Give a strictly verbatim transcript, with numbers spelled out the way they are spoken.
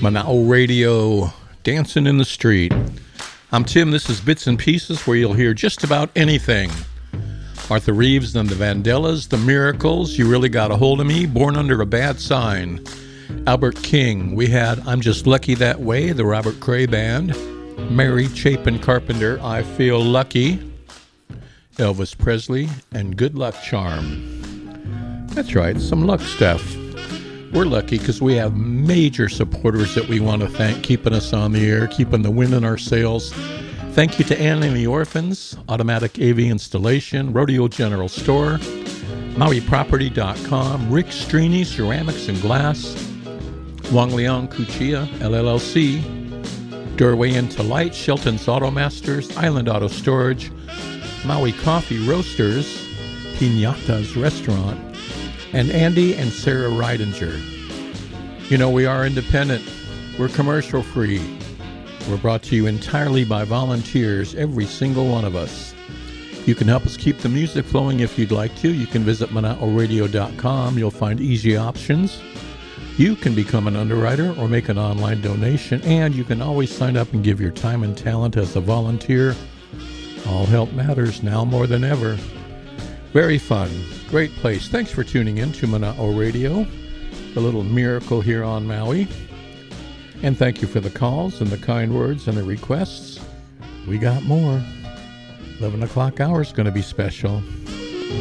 Manao Radio, dancing in the street. I'm Tim. This is Bits and Pieces, where you'll hear just about anything. Martha Reeves and the Vandellas, The Miracles, You Really Got a Hold of Me, Born Under a Bad Sign. Albert King. We had I'm Just Lucky That Way, the Robert Cray Band. Mary Chapin Carpenter, I Feel Lucky. Elvis Presley, and Good Luck Charm. That's right, some luck stuff. We're lucky because we have major supporters that we want to thank, keeping us on the air, keeping the wind in our sails. Thank you to Annie and the Orphans, Automatic A V Installation, Rodeo General Store, Maui Property dot com, Rick Strini Ceramics and Glass, Wang Liang Kuchia, L L C, Doorway Into Light, Shelton's Auto Masters, Island Auto Storage, Maui Coffee Roasters, Piñata's Restaurant, and Andy and Sarah Reidinger. You know, we are independent. We're commercial free. We're brought to you entirely by volunteers, every single one of us. You can help us keep the music flowing if you'd like to. You can visit manao radio dot com. You'll find easy options. You can become an underwriter or make an online donation, and you can always sign up and give your time and talent as a volunteer. All help matters now more than ever. Very fun. Great place. Thanks for tuning in to Manao Radio, the little miracle here on Maui. And thank you for the calls and the kind words and the requests. We got more. eleven o'clock hour is going to be special.